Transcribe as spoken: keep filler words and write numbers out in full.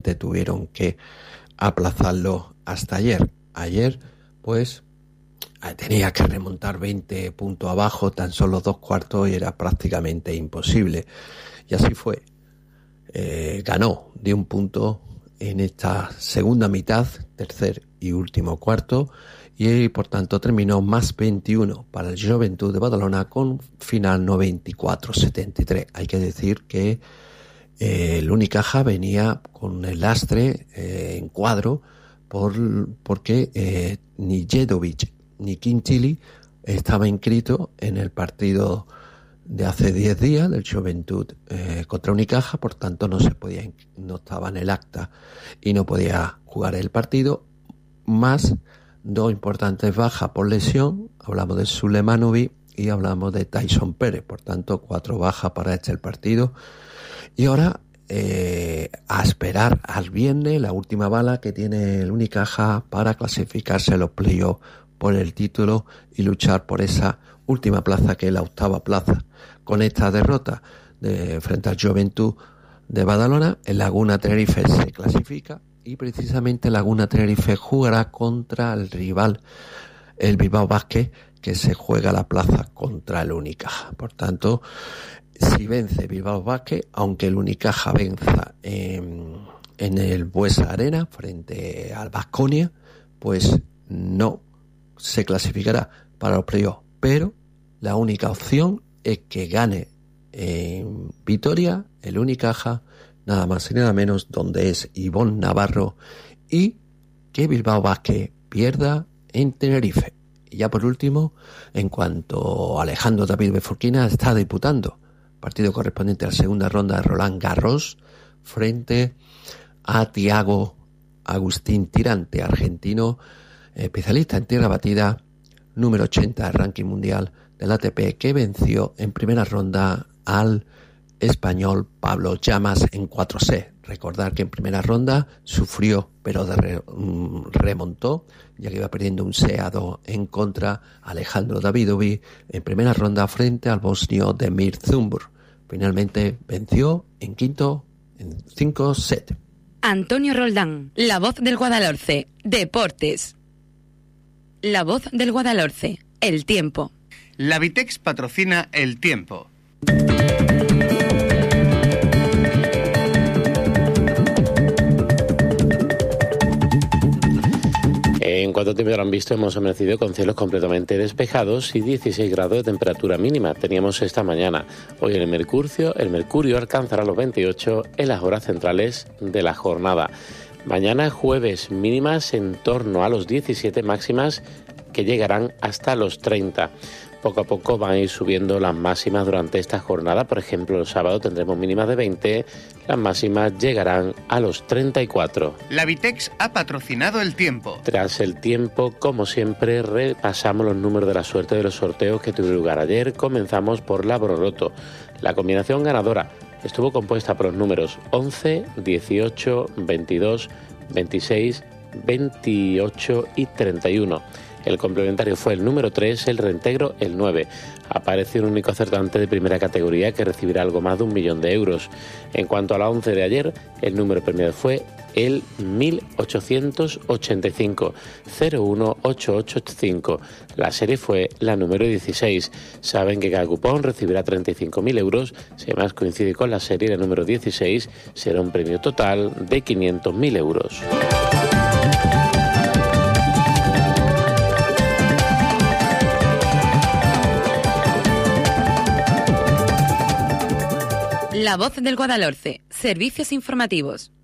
finalmente tuvieron que aplazarlo hasta ayer. Ayer, pues, tenía que remontar veinte puntos abajo, tan solo dos cuartos, y era prácticamente imposible. Y así fue. Eh, ganó de un punto en esta segunda mitad, tercer y último cuarto, y por tanto terminó más veintiuno para el Joventut de Badalona con final noventa y cuatro setenta y tres. Hay que decir que eh, el Unicaja venía con el lastre eh, en cuadro por, porque eh, ni Jedovic ni Quintili estaba inscrito en el partido de hace diez días del Joventut eh, contra Unicaja, por tanto no se podía, no estaba en el acta y no podía jugar el partido, más dos importantes bajas por lesión. Hablamos de Sulemanovic y hablamos de Tyson Pérez, por tanto cuatro bajas para este el partido. Y ahora eh, a esperar al viernes, la última bala que tiene el Unicaja para clasificarse a los playoffs por el título y luchar por esa última plaza, que es la octava plaza. Con esta derrota de, frente al Joventut de Badalona, el Laguna Tenerife se clasifica y precisamente Laguna Tenerife jugará contra el rival, el Bilbao Basket, que se juega la plaza contra el Unicaja. Por tanto, si vence Bilbao Basket, aunque el Unicaja venza en, en el Buesa Arena frente al Baskonia, pues no se clasificará para los playoffs, pero la única opción es que gane en Vitoria el Unicaja, nada más y nada menos, donde es Ivonne Navarro, y que Bilbao Basket pierda en Tenerife. Y ya por último, en cuanto a Alejandro David Beforquina, está disputando partido correspondiente a la segunda ronda de Roland Garros frente a Thiago Agustín Tirante, argentino, especialista en tierra batida, número ochenta del ranking mundial del A T P, que venció en primera ronda al español Pablo Llamas en cuatro sets. Recordar que en primera ronda sufrió, pero de re, remontó, ya que iba perdiendo un set a dos en contra Alejandro Davidovic en primera ronda frente al bosnio Demir Zumbur. Finalmente venció en quinto en cinco sets. Antonio Roldán, la voz del Guadalhorce, Deportes. La voz del Guadalhorce, el tiempo. La Vitex patrocina el tiempo. En cuanto a tiempo habrán visto, hemos amanecido con cielos completamente despejados y dieciséis grados de temperatura mínima. Teníamos esta mañana. Hoy en el Mercurio, el Mercurio alcanzará los veintiocho en las horas centrales de la jornada. Mañana jueves, mínimas en torno a los diecisiete, máximas que llegarán hasta los treinta. Poco a poco van a ir subiendo las máximas durante esta jornada. Por ejemplo, el sábado tendremos mínimas de veinte, las máximas llegarán a los treinta y cuatro. La Vitex ha patrocinado el tiempo. Tras el tiempo, como siempre, repasamos los números de la suerte de los sorteos que tuvieron lugar ayer. Comenzamos por la Broroto. La combinación ganadora estuvo compuesta por los números once, dieciocho, veintidós, veintiséis, veintiocho y treinta y uno. El complementario fue el número tres, el reintegro el nueve. Apareció un único acertante de primera categoría que recibirá algo más de un millón de euros. En cuanto a la once de ayer, el número premiado fue el mil ochocientos ochenta y cinco, cero uno ocho ocho cinco. La serie fue la número dieciséis. Saben que cada cupón recibirá treinta y cinco mil euros. Si además coincide con la serie, la número dieciséis, será un premio total de quinientos mil euros. La voz del Guadalhorce, servicios informativos.